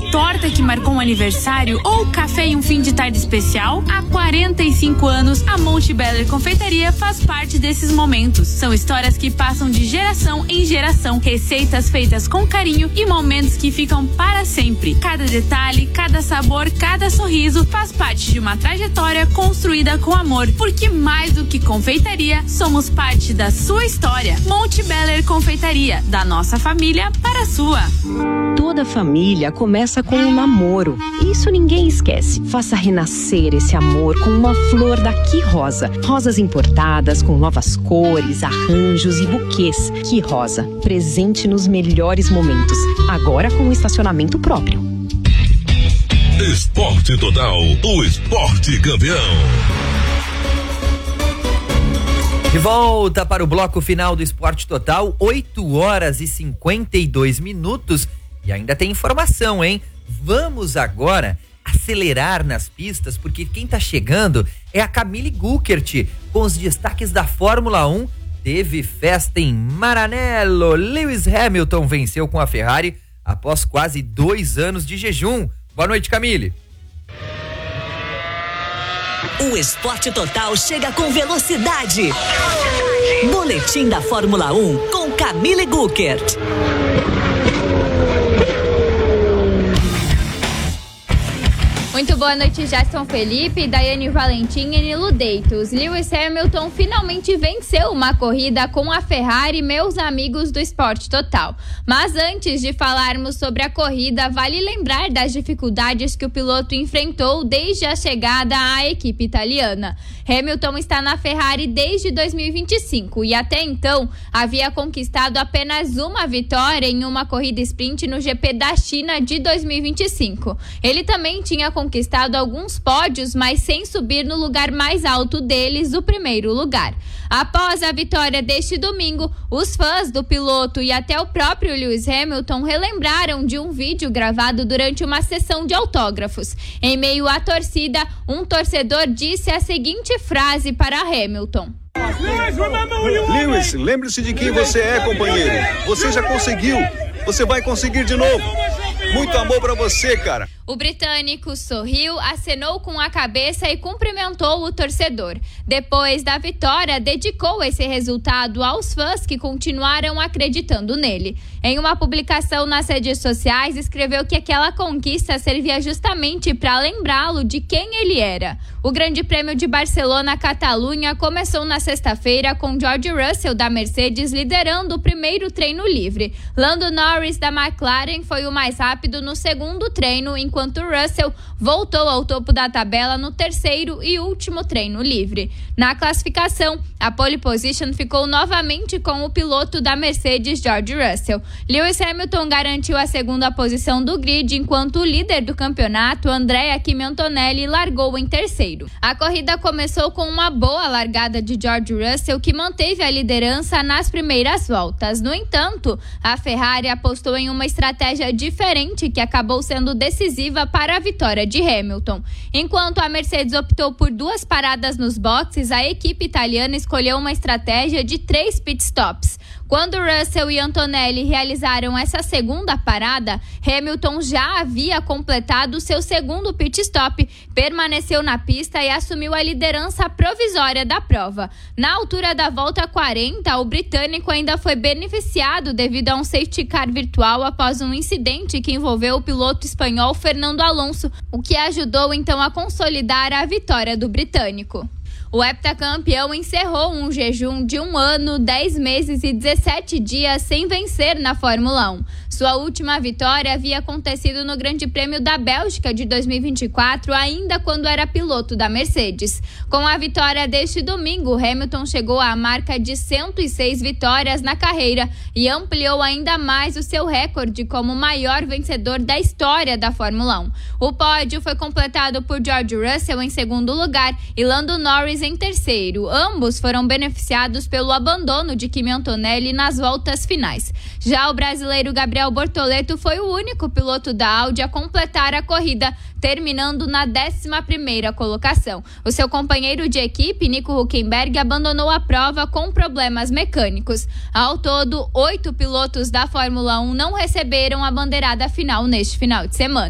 torta que marcou um aniversário ou café em um fim de tarde especial? Há 45 anos, a Monte Beller Confeitaria faz parte desses momentos. São histórias que passam de geração em geração, receitas feitas com carinho e momentos que ficam para sempre. Cada detalhe, cada sabor, cada sorriso faz parte de uma trajetória construída com amor, porque mais do que confeitaria, somos parte da sua história. Monte Beller Confeitaria, da nossa família para a sua. Toda família começa com um namoro. Isso ninguém esquece. Faça renascer esse amor com uma flor da Que Rosa. Rosas importadas com novas cores, arranjos e buquês. Que Rosa, presente nos melhores momentos. Agora com um estacionamento próprio. Esporte Total, o esporte campeão. De volta para o bloco final do Esporte Total, 8h52. E ainda tem informação, hein? Vamos agora acelerar nas pistas, porque quem tá chegando é a Camille Guckert, com os destaques da Fórmula 1. Teve festa em Maranello. Lewis Hamilton venceu com a Ferrari após quase 2 anos de jejum. Boa noite, Camille. O Esporte Total chega com velocidade. Boletim da Fórmula 1 com Camille Guckert. Muito boa noite, Jaston Felipe, Daiane Valentim e Nilo Deitos. Lewis Hamilton finalmente venceu uma corrida com a Ferrari, meus amigos do Esporte Total. Mas antes de falarmos sobre a corrida, vale lembrar das dificuldades que o piloto enfrentou desde a chegada à equipe italiana. Hamilton está na Ferrari desde 2025 e até então havia conquistado apenas uma vitória em uma corrida sprint no GP da China de 2025. Ele também tinha conquistado alguns pódios, mas sem subir no lugar mais alto deles, o primeiro lugar. Após a vitória deste domingo, os fãs do piloto e até o próprio Lewis Hamilton relembraram de um vídeo gravado durante uma sessão de autógrafos. Em meio à torcida, um torcedor disse a seguinte frase para Hamilton: Lewis, lembre-se de quem você é, companheiro. Você já conseguiu. Você vai conseguir de novo. Muito amor pra você, cara. O britânico sorriu, acenou com a cabeça e cumprimentou o torcedor. Depois da vitória, dedicou esse resultado aos fãs que continuaram acreditando nele. Em uma publicação nas redes sociais, escreveu que aquela conquista servia justamente para lembrá-lo de quem ele era. O Grande Prêmio de Barcelona-Catalunha começou na sexta-feira com George Russell da Mercedes liderando o primeiro treino livre. Lando Norris da McLaren foi o mais rápido no segundo treino, enquanto Russell voltou ao topo da tabela no terceiro e último treino livre. Na classificação, a pole position ficou novamente com o piloto da Mercedes, George Russell. Lewis Hamilton garantiu a segunda posição do grid, enquanto o líder do campeonato, Andrea Kimi Antonelli, largou em terceiro. A corrida começou com uma boa largada de George Russell, que manteve a liderança nas primeiras voltas. No entanto, a Ferrari apostou em uma estratégia diferente que acabou sendo decisiva para a vitória de Hamilton. Enquanto a Mercedes optou por 2 paradas nos boxes, a equipe italiana escolheu uma estratégia de 3 pitstops. Quando Russell e Antonelli realizaram essa segunda parada, Hamilton já havia completado seu segundo pit stop, permaneceu na pista e assumiu a liderança provisória da prova. Na altura da volta 40, o britânico ainda foi beneficiado devido a um safety car virtual após um incidente que envolveu o piloto espanhol Fernando Alonso, o que ajudou então a consolidar a vitória do britânico. O heptacampeão encerrou um jejum de 1 ano, 10 meses e 17 dias sem vencer na Fórmula 1. Sua última vitória havia acontecido no Grande Prêmio da Bélgica de 2024, ainda quando era piloto da Mercedes. Com a vitória deste domingo, Hamilton chegou à marca de 106 vitórias na carreira e ampliou ainda mais o seu recorde como o maior vencedor da história da Fórmula 1. O pódio foi completado por George Russell em segundo lugar e Lando Norris em terceiro. Ambos foram beneficiados pelo abandono de Kimi Antonelli nas voltas finais. Já o brasileiro Gabriel Bortoleto foi o único piloto da Audi a completar a corrida, terminando na 11ª colocação. O seu companheiro de equipe, Nico Hülkenberg, abandonou a prova com problemas mecânicos. Ao todo, 8 pilotos da Fórmula 1 não receberam a bandeirada final neste final de semana.